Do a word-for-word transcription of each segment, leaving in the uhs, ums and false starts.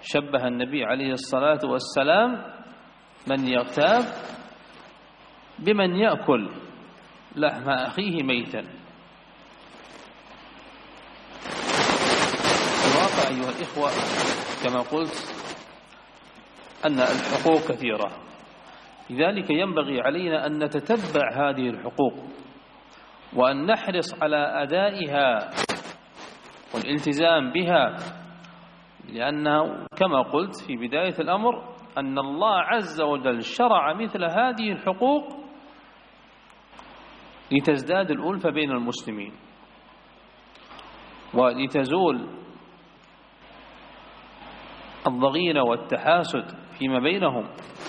شبه النبي عليه الصلاة والسلام من يغتاب بمن يأكل لحم أخيه ميتا. الواقع أيها الإخوة كما قلت أن الحقوق كثيرة، لذلك ينبغي علينا أن نتتبع هذه الحقوق وأن نحرص على أدائها والالتزام بها، لأنه كما قلت في بداية الأمر أن الله عز وجل شرع مثل هذه الحقوق لتزداد الألفة بين المسلمين ولتزول الضغينة والتحاسد فيما بينهم.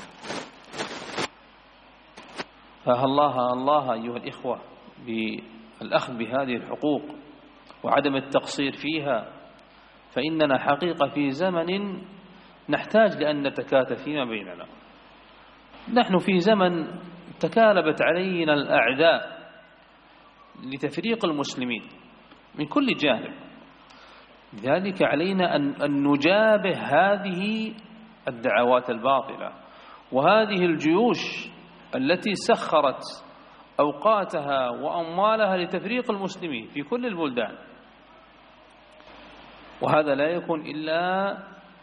فالله الله أيها الإخوة بالأخذ بهذه الحقوق وعدم التقصير فيها، فإننا حقيقة في زمن نحتاج لأن نتكاتف فيما بيننا. نحن في زمن تكالبت علينا الأعداء لتفريق المسلمين من كل جانب، لذلك علينا أن نجابه هذه الدعوات الباطلة وهذه الجيوش التي سخرت أوقاتها وأموالها لتفريق المسلمين في كل البلدان. وهذا لا يكون إلا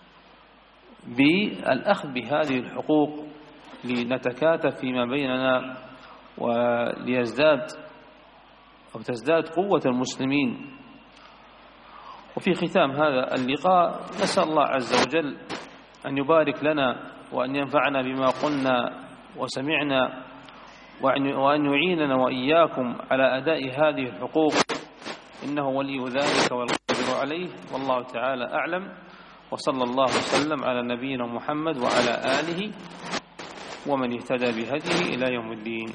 بالأخذ بهذه الحقوق لنتكاتف فيما بيننا وليزداد أو تزداد قوة المسلمين. وفي ختام هذا اللقاء نسأل الله عز وجل أن يبارك لنا وأن ينفعنا بما قلنا وسمعنا، وأن يعيننا وإياكم على أداء هذه الحقوق، إنه ولي ذلك والقادر عليه، والله تعالى أعلم. وصلى الله وسلم على نبينا محمد وعلى آله ومن اهتدى بهديه إلى يوم الدين.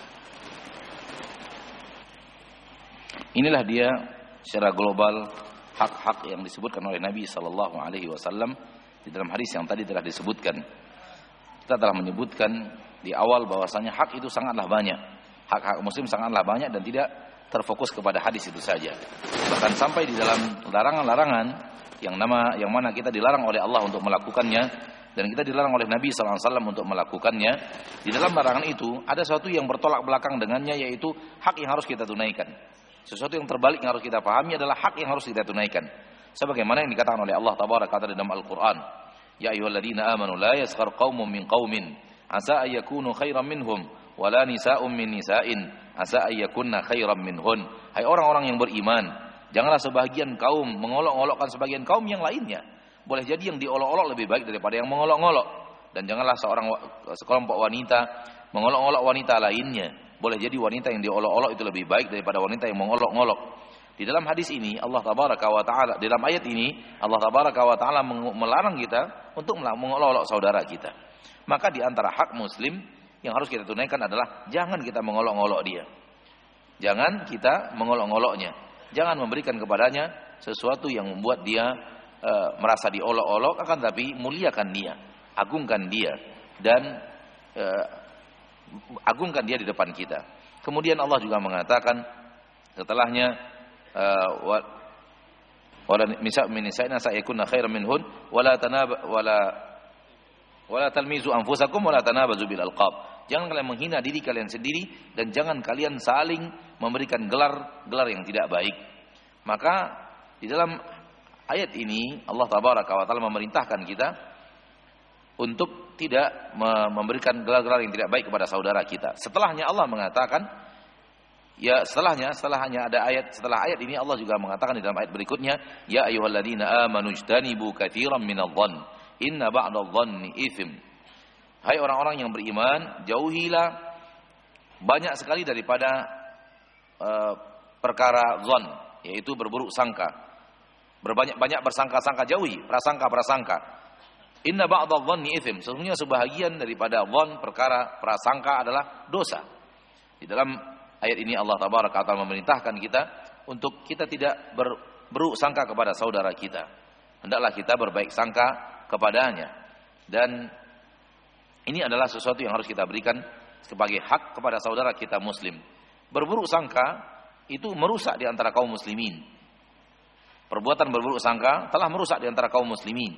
Inilah dia secara global hak-hak yang disebutkan oleh Nabi Sallallahu Alaihi Wasallam di dalam hadis yang tadi telah disebutkan. Kita telah menyebutkan di awal bahwasanya hak itu sangatlah banyak, hak-hak muslim sangatlah banyak dan tidak terfokus kepada hadis itu saja. Bahkan sampai di dalam larangan-larangan yang nama yang mana kita dilarang oleh Allah untuk melakukannya dan kita dilarang oleh Nabi Sallallahu Alaihi Wasallam untuk melakukannya. Di dalam larangan itu ada sesuatu yang bertolak belakang dengannya, yaitu hak yang harus kita tunaikan. Sesuatu yang terbalik yang harus kita pahami adalah hak yang harus kita tunaikan. Sebagaimana yang dikatakan oleh Allah Tabaraka wa Ta'ala dalam Al-Quran, Ya ayyuhalladzina amanu la yaskhar qaumun min qaumin asa ay yakunu khairan minhum wala nisa'un min nisa'in asa ay yakunna khairan minhun. Hai orang-orang yang beriman, janganlah sebagian kaum mengolok-olokkan sebagian kaum yang lainnya. Boleh jadi yang diolok-olok lebih baik daripada yang mengolok-olok. Dan janganlah seorang sekelompok wanita mengolok-olok wanita lainnya. Boleh jadi wanita yang diolok-olok itu lebih baik daripada wanita yang mengolok-olok. Di dalam hadis ini Allah Tabaraka wa Ta'ala, dalam ayat ini Allah Tabaraka wa Ta'ala melarang kita untuk mengolok-olok saudara kita. Maka di antara hak muslim yang harus kita tunaikan adalah jangan kita mengolok-olok dia. Jangan kita mengolok-oloknya. Jangan memberikan kepadanya sesuatu yang membuat dia e, merasa diolok-olok, akan tapi muliakan dia, agungkan dia dan e, agungkan dia di depan kita. Kemudian Allah juga mengatakan setelahnya wala misa min nisa'ina sayakunna khairan minhun wala tanab wala wala talmizu anfusakum wala tanabazu bil alqab. Jangan kalian menghina diri kalian sendiri dan jangan kalian saling memberikan gelar-gelar yang tidak baik. Maka di dalam ayat ini Allah Tabaraka wa Ta'ala memerintahkan kita untuk tidak memberikan gelar-gelar yang tidak baik kepada saudara kita. Setelahnya Allah mengatakan, ya setelahnya, setelahnya ada ayat, setelah ayat ini Allah juga mengatakan di dalam ayat berikutnya, Ya ayyuhalladzina amanu ijtanibu katsiran minadh-dhann, inna ba'dadh-dhanni itsm. Hai orang-orang yang beriman, jauhilah banyak sekali daripada uh, perkara dzan, yaitu berburuk sangka. Berbanyak-banyak bersangka-sangka, jauhi prasangka-prasangka. Inna ba'dadh-dhanni itsm. Sesungguhnya sebahagian daripada dzan, perkara prasangka adalah dosa. Di dalam ayat ini Allah Tabaraka wa Ta'ala memerintahkan kita untuk kita tidak berburuk sangka kepada saudara kita. Hendaklah kita berbaik sangka kepadanya. Dan ini adalah sesuatu yang harus kita berikan sebagai hak kepada saudara kita muslim. Berburuk sangka itu merusak di antara kaum muslimin. Perbuatan berburuk sangka telah merusak di antara kaum muslimin.